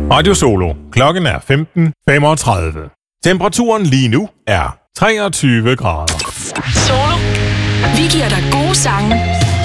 Radio Solo. Klokken er 15:35. Temperaturen lige nu er 23 grader. Solo. Vi giver dig gode sange